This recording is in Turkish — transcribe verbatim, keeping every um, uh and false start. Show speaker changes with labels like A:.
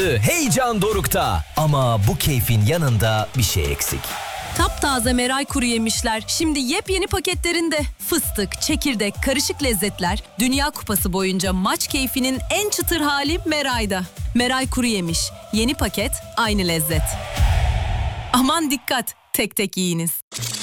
A: Heyecan dorukta ama bu keyfin yanında bir şey eksik.
B: Taptaze Meray kuru yemişler şimdi yepyeni paketlerinde. Fıstık, çekirdek, karışık lezzetler. Dünya Kupası boyunca maç keyfinin en çıtır hali Meray'da. Meray kuru yemiş. Yeni paket, aynı lezzet. Aman dikkat, tek tek yiyiniz.